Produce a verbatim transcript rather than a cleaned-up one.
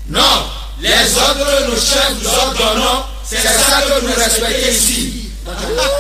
Non, les ordres que nos chefs nous ordonnent, c'est ça que nous respectons ici.